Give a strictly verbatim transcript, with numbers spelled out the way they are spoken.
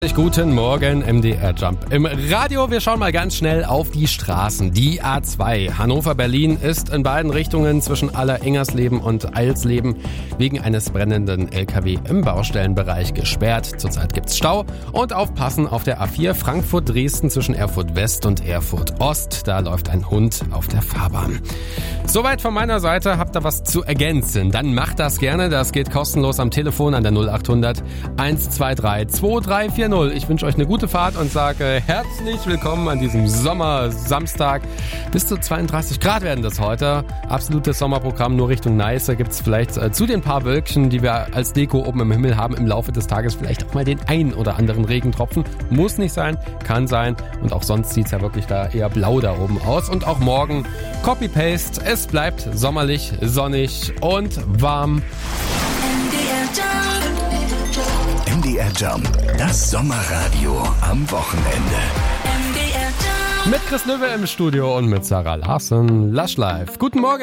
Guten Morgen, M D R Jump im Radio. Wir schauen mal ganz schnell auf die Straßen. Die A zwei Hannover-Berlin ist in beiden Richtungen zwischen Aller-Engersleben und Eilsleben wegen eines brennenden L K W im Baustellenbereich gesperrt. Zurzeit gibt's Stau und aufpassen auf der A vier Frankfurt-Dresden zwischen Erfurt West und Erfurt Ost. Da läuft ein Hund auf der Fahrbahn. Soweit von meiner Seite. Habt ihr was zu ergänzen? Dann macht das gerne. Das geht kostenlos am Telefon an der null acht hundert eins zwei drei zwei drei vier null. Ich wünsche euch eine gute Fahrt und sage herzlich willkommen an diesem Sommersamstag. Bis zu zweiunddreißig Grad werden das heute. Absolutes Sommerprogramm, nur Richtung Neiße gibt es vielleicht äh, zu den paar Wölkchen, die wir als Deko oben im Himmel haben, im Laufe des Tages vielleicht auch mal den ein oder anderen Regentropfen. Muss nicht sein, kann sein. Und auch sonst sieht es ja wirklich da eher blau da oben aus. Und auch morgen Copy-Paste. Es bleibt sommerlich, sonnig und warm. M D R Jump, das Sommerradio am Wochenende. Mit Chris Löwe im Studio und mit Sarah Larsen. Lush Life. Guten Morgen.